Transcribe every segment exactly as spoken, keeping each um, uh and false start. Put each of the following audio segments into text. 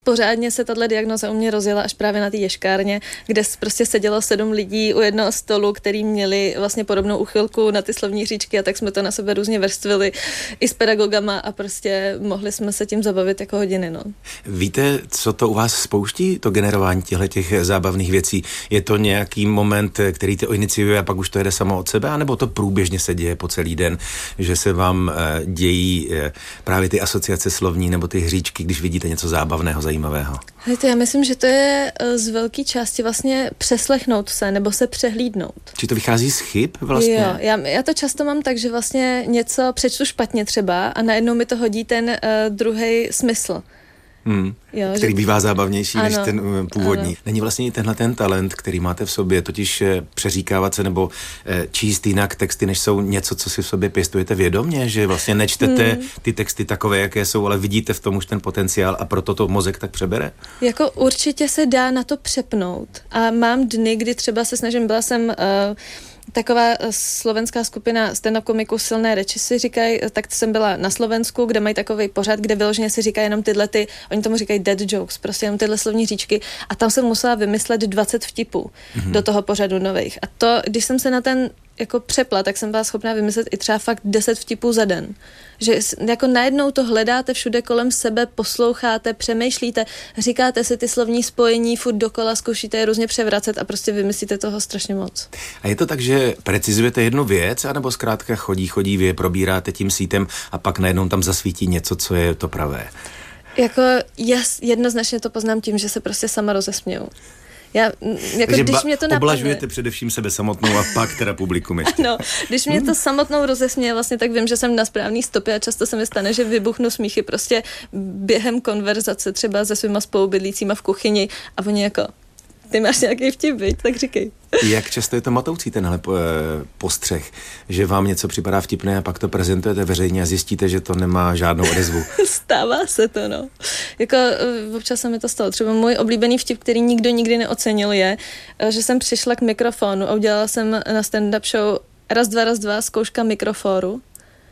Pořádně se tato diagnoza u mě rozjela až právě na té ješkárně, kde prostě sedělo sedm lidí u jednoho stolu, který měli vlastně podobnou uchylku na ty slovní hříčky, a tak jsme to na sebe různě vrstvili i s pedagogama a prostě mohli jsme se tím zabavit jako hodiny. No. Víte, co to u vás spouští, to generování těch zábavných věcí? Je to nějaký moment, který te iniciuje a pak už to jede samo od sebe, anebo to průběžně se děje po celý den, že se vám dějí právě ty asociace slovní nebo ty hříčky, když vidíte něco zábavného, zajímavého? Hejte, já myslím, že to je z velké části vlastně přeslechnout se nebo se přehlídnout. Či to vychází z chyb vlastně? Jo, já, já to často mám tak, že vlastně něco přečtu špatně třeba a najednou mi to hodí ten uh, druhý smysl. Hmm, jo, který že... bývá zábavnější ano, než ten uh, původní. Ano. Není vlastně i tenhle ten talent, který máte v sobě, totiž eh, přeříkávat se nebo eh, číst jinak texty, než jsou něco, co si v sobě pěstujete vědomě, že vlastně nečtete hmm. ty texty takové, jaké jsou, ale vidíte v tom už ten potenciál a proto to mozek tak přebere? Jako určitě se dá na to přepnout a mám dny, kdy třeba se snažím, byla jsem... Uh, Taková slovenská skupina stand-up komiků Silné reči si říkají, tak jsem byla na Slovensku, kde mají takový pořad, kde vyloženě si říkají jenom tyhle ty, oni tomu říkají dead jokes, prostě jenom tyhle slovní říčky, a tam jsem musela vymyslet dvacet vtipů mm-hmm. do toho pořadu nových. A to, když jsem se na ten jako přepla, tak jsem byla schopná vymyslet i třeba fakt deset vtipů za den. Že jako najednou to hledáte všude kolem sebe, posloucháte, přemýšlíte, říkáte si ty slovní spojení, furt dokola zkoušíte je různě převracet a prostě vymyslíte toho strašně moc. A je to tak, že precizujete jednu věc, anebo zkrátka chodí, chodí, vy je probíráte tím sítem a pak najednou tam zasvítí něco, co je to pravé? Jako jas, jednoznačně to poznám tím, že se prostě sama rozesměju. Já, jako Takže když ba- mě to napadne... oblažujete především sebe samotnou a pak teda publikum ještě. Ano, když mě to samotnou rozesměje, vlastně tak vím, že jsem na správný stopě a často se mi stane, že vybuchnu smíchy prostě během konverzace třeba se svýma spolubydlícíma v kuchyni a oni jako, ty máš nějaký vtip, viď? Tak říkej. Jak často je to matoucí tenhle postřeh, že vám něco připadá vtipné a pak to prezentujete veřejně a zjistíte, že to nemá žádnou odezvu? Stává se to, no. Jako občas se mi to stalo. Třeba můj oblíbený vtip, který nikdo nikdy neocenil, je, že jsem přišla k mikrofonu a udělala jsem na stand-up show raz, dva, raz, dva, zkouška mikrofóru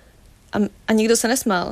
a, a nikdo se nesmál.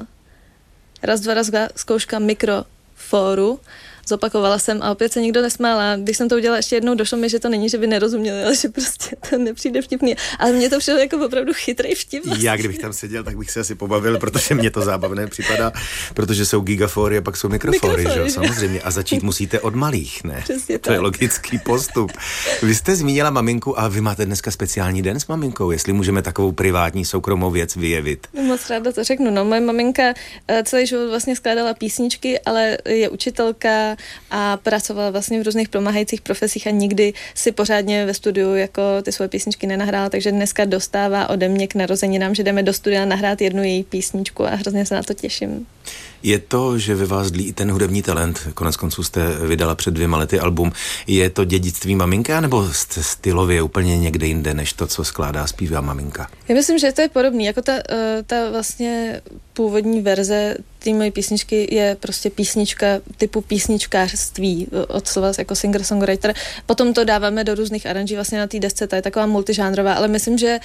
Raz, dva, raz, dva, zkouška mikrofóru. Zopakovala jsem a opět se nikdo nesmál. A když jsem to udělala ještě jednou, došlo mi, že to není, že by nerozuměli, ale že prostě to nepřijde vtipný. Ale mně to přišlo jako opravdu chytrý vtip. Vlastně. Já kdybych tam seděl, tak bych se asi pobavil, protože mě to zábavné připadá, protože jsou gigafory a pak jsou mikrofory, že jo, samozřejmě. A začít musíte od malých, ne? Přesně to tak. je logický postup. Vy jste zmínila maminku a vy máte dneska speciální den s maminkou, jestli můžeme takovou privátní soukromou věc vyjevit. Moc ráda to řeknu. No, moje maminka celý život vlastně skládala písničky, ale je učitelka a pracovala vlastně v různých pomáhajících profesích a nikdy si pořádně ve studiu jako ty svoje písničky nenahrála, takže dneska dostává ode mě k narozeninám, že jdeme do studia nahrát jednu její písničku a hrozně se na to těším. Je to, že ve vás dlí i ten hudební talent, konec konců jste vydala před dvěma lety album, je to dědictví maminka, nebo jste stylově úplně někde jinde, než to, co skládá, zpívá maminka? Já myslím, že to je podobný, jako ta, ta vlastně původní verze té mojí písničky je prostě písnička typu písničkářství, od slova jako singer-songwriter. Potom to dáváme do různých aranží vlastně na té desce, ta je taková multižánrová, ale myslím, že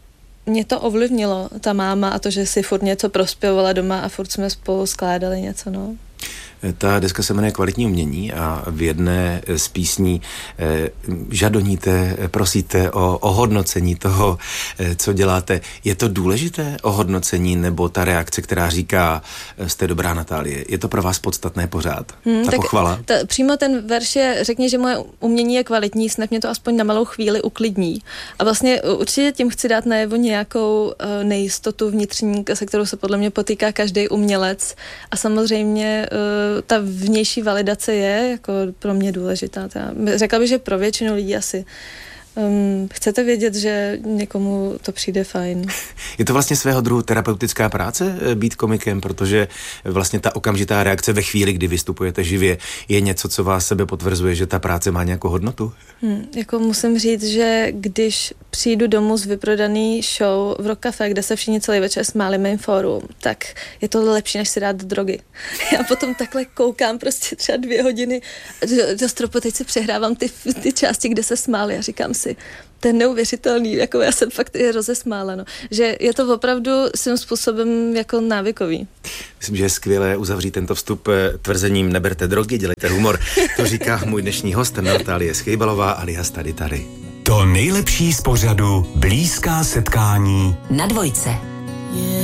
mě to ovlivnilo, ta máma, a to, že si furt něco prospěvovala doma a furt jsme spolu skládali něco, no. Ta deska se jmenuje Kvalitní umění a v jedné z písní eh, žadoníte, prosíte o ohodnocení toho, eh, co děláte. Je to důležité ohodnocení nebo ta reakce, která říká, jste dobrá, Natálie? Je to pro vás podstatné pořád? Hmm, ta pochvala? Ta, přímo ten verš je, řekni, že moje umění je kvalitní, snad mě to aspoň na malou chvíli uklidní. A vlastně určitě tím chci dát najevo nějakou uh, nejistotu vnitřní, se kterou se podle mě potýká každý umělec. A samozřejmě uh, ta vnější validace je jako pro mě důležitá. Řekla bych, že pro většinu lidí asi. Um, chcete vědět, že někomu to přijde fajn. Je to vlastně svého druhu terapeutická práce být komikem, protože vlastně ta okamžitá reakce ve chvíli, kdy vystupujete živě, je něco, co vás sebe potvrzuje, že ta práce má nějakou hodnotu? Hmm, jako musím říct, že když přijdu domů z vyprodaný show v Rock Café, kde se všichni celý večer smáli mým fóru, tak je to lepší, než si dát drogy. Já potom takhle koukám prostě třeba dvě hodiny do, do stropu, teď si přehrávám ty, ty části, kde se smáli a říkám si, to je neuvěřitelný, jako já jsem fakt i rozesmála, no. Že je to opravdu svým způsobem jako návykový. Myslím, že je skvělé uzavřít tento vstup tvrzením neberte drogy, dělejte humor. To říká můj dnešní host Natálie Schejbalová alias Tady Tady. To nejlepší z pořadu Blízká setkání na Dvojce.